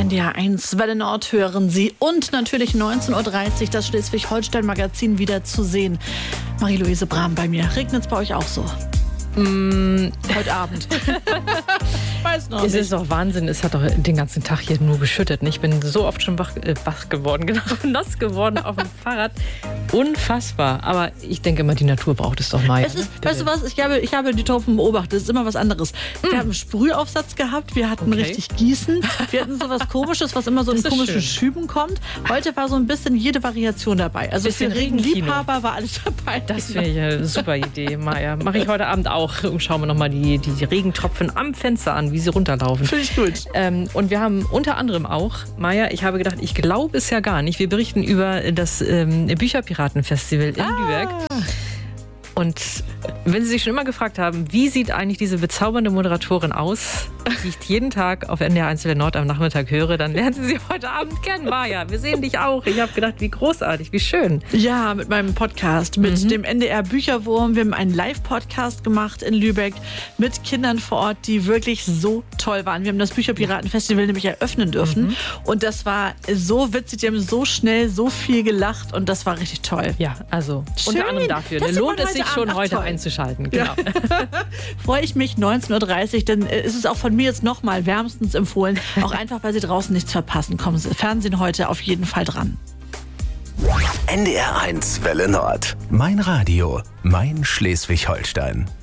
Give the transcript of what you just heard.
NDR 1 Welle Nord hören Sie und natürlich 19.30 Uhr das Schleswig-Holstein-Magazin wieder zu sehen. Marie-Louise Brahm bei mir. Regnet es bei euch auch so? Heute Abend. Ich weiß noch nicht. Es ist doch Wahnsinn. Es hat doch den ganzen Tag hier nur geschüttet. Ich bin so oft schon wach geworden, genau, nass geworden auf dem Fahrrad. Unfassbar. Aber ich denke immer, die Natur braucht es doch mal. Weißt du was? Ich habe die Tropfen beobachtet. Es ist immer was anderes. Wir haben einen Sprühaufsatz gehabt. Wir hatten richtig Gießen. Wir hatten sowas Komisches, was immer so in komischen Schüben kommt. Heute war so ein bisschen jede Variation dabei. Also für Regenliebhaber war alles dabei. Das finde ich eine super Idee, Maja. Mache ich heute Abend auch. Und schauen wir nochmal die Regentropfen am Fenster an, wie sie runterlaufen. Finde ich gut. Und wir haben unter anderem auch, Maja, ich habe gedacht, ich glaube es ja gar nicht. Wir berichten über das Bücherpiratenfestival in Lübeck. Und wenn Sie sich schon immer gefragt haben, wie sieht eigentlich diese bezaubernde Moderatorin aus, die ich jeden Tag auf NDR 1 Welle Nord am Nachmittag höre, dann lernen Sie sie heute Abend kennen, Maja. Wir sehen dich auch. Ich habe gedacht, wie großartig, wie schön. Ja, mit meinem Podcast, mit dem NDR Bücherwurm. Wir haben einen Live-Podcast gemacht in Lübeck mit Kindern vor Ort, die wirklich so toll waren. Wir haben das Bücherpiratenfestival nämlich eröffnen dürfen. Und das war so witzig. Die haben so schnell so viel gelacht und das war richtig toll. Ja, also schön. Unter anderem dafür. Das lohnt es sich schon heute toll einzuschalten. Genau. Ja. Freue ich mich, 19.30 Uhr, denn ist es auch von mir jetzt nochmal wärmstens empfohlen, auch einfach, weil Sie draußen nichts verpassen. Kommen Sie, Fernsehen heute auf jeden Fall dran. NDR 1 Welle Nord. Mein Radio, mein Schleswig-Holstein.